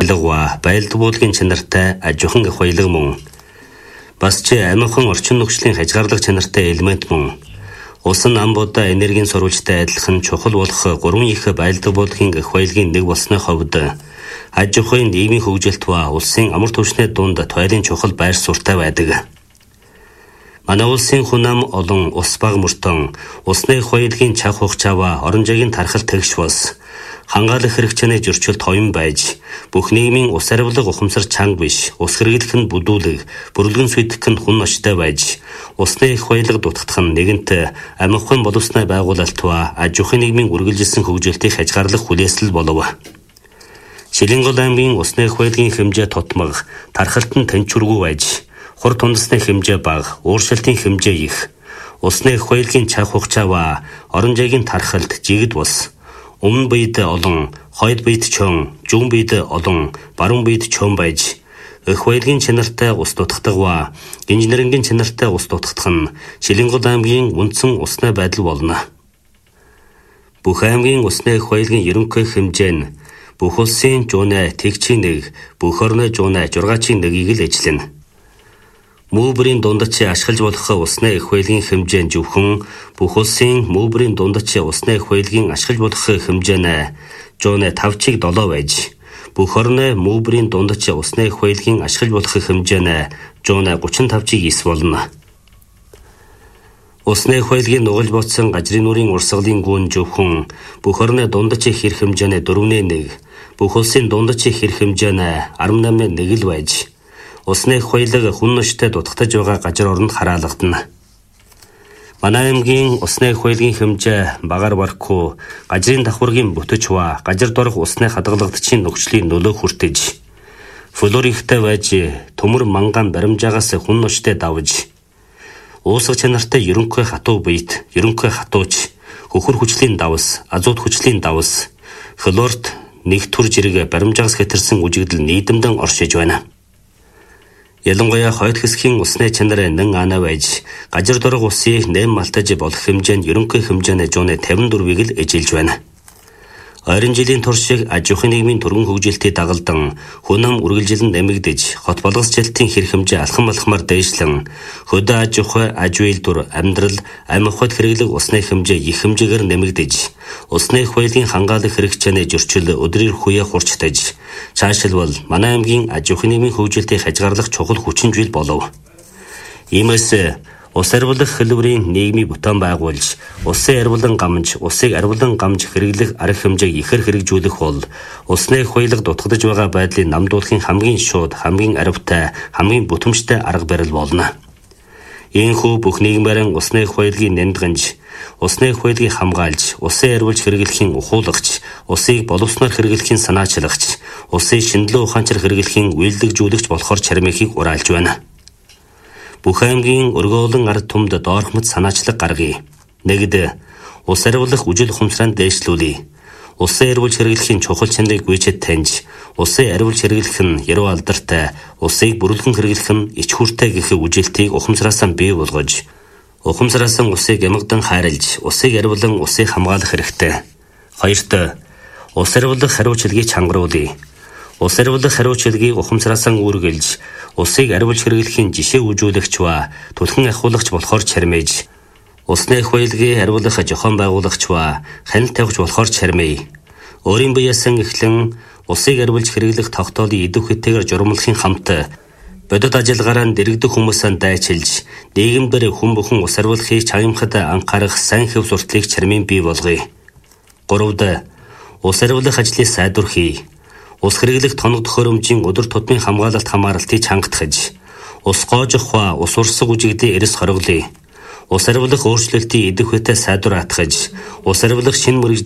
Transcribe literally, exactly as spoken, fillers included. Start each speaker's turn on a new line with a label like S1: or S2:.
S1: хадлагва байлдаг буулгын чанартай аж ахуйн их баялаг мөн. Бас ч амархан орчин нөхцөлийн хязгаарлах чанартай элемент мөн. Ус нь амбуудаа энергийн сурвалжтай адилхан чухал болох гурван их байлдаг буулгын их баялагын нэг болсны хувьд аж ахуйн нийгмийн хөгжилт ба улсын амар түвшний дунд туйлын чухал байр суурьтай байдаг. Манай улсын хүн ам олон ус баг мөртөн усны их баялагын чаг хугацаава орон зайгийн тархалт тэгш бас хангаалах хэрэгцээний зөрчил тоон байж бүх нийгмийн ус арвилга ухамсар чанга биш ус хэрэглэх нь бүдүүлэг бүрэлдэн сүйтгэх нь хүн ноштой байж усны их баялаг дутагдах нь нэгэнт амархан боловсны байгуулалт ба аж ахуйн нийгмийн үргэлжилсэн хөгжилтийг хязгаарлах хүлээсэл болов. Шилэнгол аймгийн усны их баялагын хэмжээ тутмаг тархалт нь тэнцвэргүй байж хур тундасны хэмжээ бага ууршилтын хэмжээ их усны их баялагын чаг хугацаа ба орон зайгийн тархалт жигд бус өмнө бид олон, хойд бид чон, зүүн бид олон, баруун бид чон байж их баялагын чанартай ус дутагдах ба инженерингийн чанартай ус дутагдах нь Шилэнгол аймгийн үндсэн усны байдал болно. Бүх аймгийн усны их баялагын ерөнхий хэмжээ нь бүх улсын жуунай тэгчийн нэг, бүх орны жуунай жургаачийн нэгийг л эзлэнэ. Мөбрийн дундч ашиглаж болох усны их баялагын хэмжээ нь зөвхөн бүх улсын мөбрийн дундч усны их баялагын ашиглаж болох хэмжээ нь жуунай тавчиг долоо байж бүх орны мөбрийн дундч усны их баялагын ашиглаж болох хэмжээ нь жуунай гучин тавчиг ис болно. Усны их баялагын нугалж ботсон гажрын нүрийн урсгалын гүн зөвхөн бүх орны дундч их хэмжээ нь дөрвөн нэг, бүх улсын дундч их хэмжээ нь арван намын нэг л байж усны их баялаг хүн ноштой дутагдаж байгаа газар оронд хараалгадана. Манай аймгийн усны их баялагын хэмжээ багаар барахгүй газрын давхаргийн бүтэч ба газар дорох усны хадгалагчийн нөхцөлийн нөлөө хүртэж флор ихтэй байж төмөр манган баримжаагаас хүн ноштой давж уусгах чанартай ерөнхий хатуу биет ерөнхий хатууч хөхөр хүчлийн давс азот хүчлийн давс флорт нэг төр зэрэг баримжаагаас хэтэрсэн үжигдэл нийдэмдэн оршиж байна. Ялангуяа хойд хэсгийн усны чанар нэн ана байж газар дорох усыг нэм малтаж болох хэмжээнд ерөнхий хэмжээний жууны тавин дөрвийг л эжилж байна. Ойрын жилийн туршиг аж ахуйн нийгмийн түргэн хөгжилтийг дагалдан хүн ам үргэлжилэн нэмэгдэж хот болгосчлтын хэрэг хэмжээ алхам алхмаар дээшлэн хөдөө аж ахуй аж үйлдвэр амьдрал амь хот хэрэглэг усны хэмжээ их хэмжээгээр нэмэгдэж усны их баялагын хангаалах хэрэгцээний зөрчил өдрийн хүя хурцтаж цаашилбал манай аймгийн аж ахуйн нийгмийн хөгжилтийг хязгаарлах чухал хүчин зүйл болов. Иймээс ус арвилах хэлбэрийн нийгмийн бүтээн байгуулж, усын арвилан гамж, усыг арвилан гамж хэрэглэх арга хэмжээг ихэр хэрэгжүүлэх бол усны их баялаг дутагдж байгаа байдлыг намдуулахын хамгийн шууд, хамгийн аривтай, хамгийн бүтэмжтэй арга барил болно. Ийхүү бүх нийгмийн усны их баялагын нэмдгэнж, усны их баялагыг хамгаалж, усын арвилж хэрэглэхийн ухуулагч, усыг боловсноор хэрэглэхийн санаачлагч, усын шинжилгээ ухаанчаар хэрэглэхийн үйлдвэрлэгжүүлэгч болохоор чармихийг ураалж байна. Бүх аймгийн өргөөлөн ард түмд доорх мэт санаачлаг гаргая. Нэгд ус арвилах үжил ухамсараа дээшлүүлье. Усын арвилж хэрэглэхийн чухал чанарыг гүйцэд таньж, усын арвилж хэрэглэх нь яруу алдартай, усыг бүрэлдэн хэрэглэх нь ич хүртэй гэх үжилтийг ухамсараасаа бий болгож, ухамсараасаа усыг ямагдан хайрлж, усыг арвилан усыг хамгаалах хэрэгтэй. Хоёрт ус арвилах хариуцлагыг чангаруулъя. Ус арвилах хариуцлагыг ухамсараасаа үргэлж, усыг арвилж хэрэглэхийн жишээ үзүүлэгч ба түлхэн ахиулагч болохоор чармиж, усны их баялагыг арвилах зохион байгуулагч ба хяналт тавьж болохоор чармий. Өөрийн биеэсэн эхлэн усыг арвилж хэрэглэх тогтоолын идэв хэтээр журмлахын хамт бодит ажиллагаараа дэрэгдэх хүмүүсээ дайчилж, нийгэмдэр хүн бүхэн ус арвилахыг чагнамхад анхаарах сайн хэв сурталыг чармийн бий болгоё. Гуравд ус арвилах ажлыг сайдвархий. Ус хэрэглэх тоног төхөөрөмжийн өдөр тутмын хамгаалалт хамааралтыг чангатгаж, ус гоожих ба ус урсгал үжигдээ эрэс хоригдлыг, ус арвилах өөрчлөлтийн идэв хэтэ сайдвар атгаж, ус арвилах шинэ мөрөж